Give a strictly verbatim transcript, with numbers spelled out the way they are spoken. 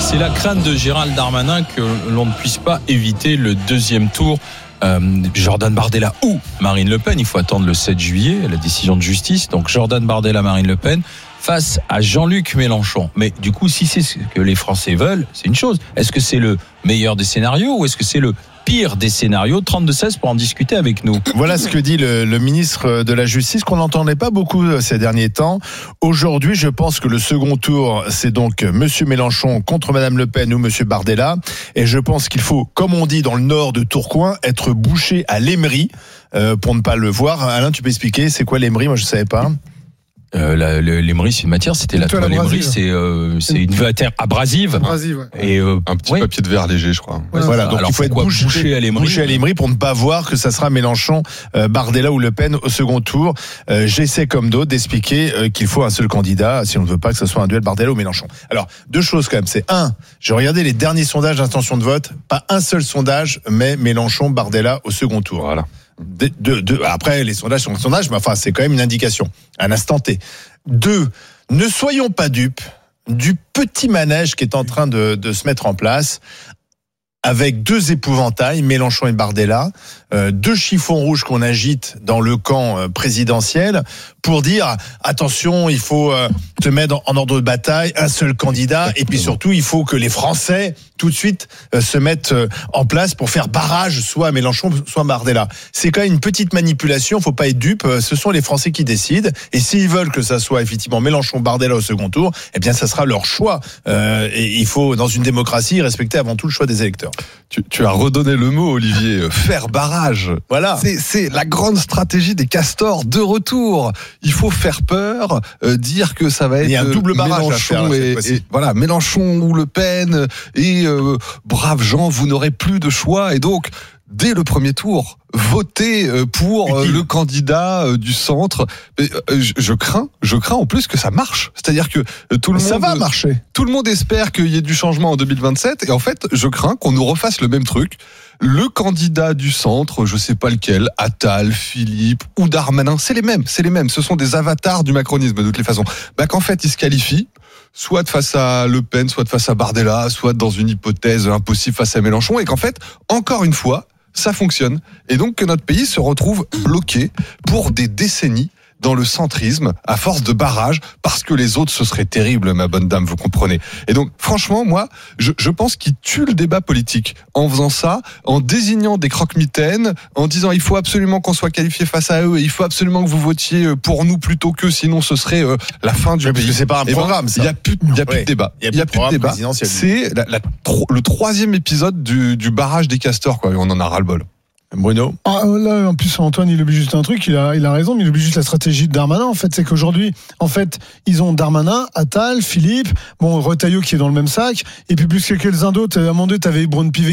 c'est la crainte de Gérald Darmanin que l'on ne puisse pas éviter le deuxième tour. Euh, Jordan Bardella ou Marine Le Pen, il faut attendre le sept juillet, la décision de justice. Donc Jordan Bardella, Marine Le Pen face à Jean-Luc Mélenchon. Mais du coup, si c'est ce que les Français veulent, c'est une chose. Est-ce que c'est le meilleur des scénarios ou est-ce que c'est le pire des scénarios? Trente-deux seize pour en discuter avec nous. Voilà ce que dit le, le ministre de la Justice, qu'on n'entendait pas beaucoup ces derniers temps. Aujourd'hui, je pense que le second tour, c'est donc Monsieur Mélenchon contre Madame Le Pen ou Monsieur Bardella. Et je pense qu'il faut, comme on dit dans le nord de Tourcoing, être bouché à l'émery euh, pour ne pas le voir. Alain, tu peux expliquer, c'est quoi l'émery? Moi, je ne savais pas. Euh, la, le, l'émery, c'est une matière, c'était la toile émery, c'est, euh, c'est une matière abrasive. Abrasive, ouais. Et euh, un petit oui. papier de verre léger, je crois. Ouais, voilà, donc alors il faut être bouché, bouché à l'émery, bouché à l'émery pour ne pas voir que ça sera Mélenchon, euh, Bardella ou Le Pen au second tour. Euh, j'essaie comme d'autres d'expliquer euh, qu'il faut un seul candidat si on ne veut pas que ce soit un duel Bardella ou Mélenchon. Alors, deux choses quand même, c'est un, j'ai regardé les derniers sondages d'intention de vote, pas un seul sondage, mais Mélenchon, Bardella au second tour. Voilà. De, de, de, après, les sondages sont des sondages, mais enfin, c'est quand même une indication, un instant T. Deux, ne soyons pas dupes du petit manège qui est en train de, de se mettre en place avec deux épouvantails, Mélenchon et Bardella, euh, deux chiffons rouges qu'on agite dans le camp euh, présidentiel pour dire attention, il faut euh, se mettre en, en ordre de bataille, un seul candidat, et puis surtout il faut que les Français tout de suite euh, se mettent euh, en place pour faire barrage soit à Mélenchon, soit à Bardella. C'est quand même une petite manipulation, faut pas être dupe, euh, ce sont les Français qui décident, et s'ils veulent que ça soit effectivement Mélenchon, Bardella au second tour, eh bien ça sera leur choix. Euh, et il faut, dans une démocratie, respecter avant tout le choix des électeurs. Tu, tu as redonné le mot, Olivier, faire barrage. Voilà. C'est, c'est la grande stratégie des castors de retour. Il faut faire peur, euh, dire que ça va être il y a un double barrage Mélenchon à faire, là, et, et voilà, Mélenchon ou Le Pen et euh, braves gens, vous n'aurez plus de choix. Et donc, dès le premier tour, votez pour euh, le candidat du centre. Je, je crains, je crains en plus que ça marche. C'est-à-dire que tout le ça monde, va marcher. Tout le monde espère qu'il y ait du changement en deux mille vingt-sept, et en fait, je crains qu'on nous refasse le même truc. Le candidat du centre, je sais pas lequel, Attal, Philippe ou Darmanin, c'est les mêmes, c'est les mêmes. Ce sont des avatars du macronisme de toutes les façons. Bah qu'en fait, ils se qualifient. Soit face à Le Pen, soit face à Bardella, soit dans une hypothèse impossible face à Mélenchon, et qu'en fait, encore une fois, ça fonctionne. Et donc que notre pays se retrouve bloqué pour des décennies dans le centrisme, à force de barrage, parce que les autres, ce serait terrible, ma bonne dame, vous comprenez. Et donc, franchement, moi, je, je pense qu'ils tuent le débat politique en faisant ça, en désignant des croque-mitaines, en disant il faut absolument qu'on soit qualifié face à eux, et il faut absolument que vous votiez pour nous plutôt qu'eux, sinon ce serait euh, la fin du mais pays. Parce que c'est pas un et programme, ben, ça. Il n'y a plus, il y a plus ouais. de débat. Il n'y a, a plus de débat. C'est la, la, le troisième épisode du, du barrage des castors, quoi. On en a ras-le-bol. Bruno. Ah, là, en plus, Antoine, il oublie juste un truc, il a, il a raison, mais il oublie juste la stratégie de Darmanin, en fait. C'est qu'aujourd'hui, en fait, ils ont Darmanin, Attal, Philippe, bon, Retailleau qui est dans le même sac, et puis plus que quelques-uns d'autres. À un moment donné, t'avais Braun-Pivet